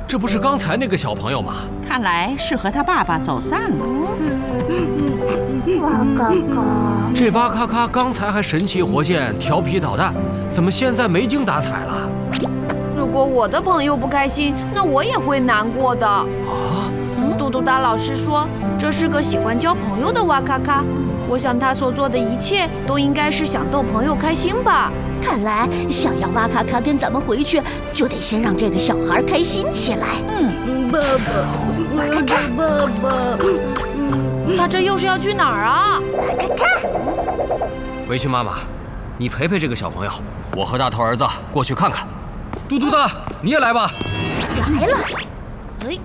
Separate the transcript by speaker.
Speaker 1: 这不是刚才那个小朋友吗？
Speaker 2: 看来是和他爸爸走散了。
Speaker 3: 哇嘎嘎！
Speaker 1: 这哇咔咔刚才还神气活现、调皮捣蛋，怎么现在没精打采了？
Speaker 4: 如果我的朋友不开心，那我也会难过的。
Speaker 1: 啊？
Speaker 4: 嘟嘟哒老师说，这是个喜欢交朋友的哇咔咔。我想他所做的一切都应该是想逗朋友开心吧。
Speaker 3: 看来想要哇咔咔跟咱们回去，就得先让这个小孩开心起来。
Speaker 5: 爸爸，我要找爸爸。
Speaker 4: 他这又是要去哪儿啊？
Speaker 3: 看看，
Speaker 1: 围裙妈妈，你陪陪这个小朋友，我和大头儿子过去看看。嘟嘟哒，你也来吧。
Speaker 3: 来了。
Speaker 4: 哎，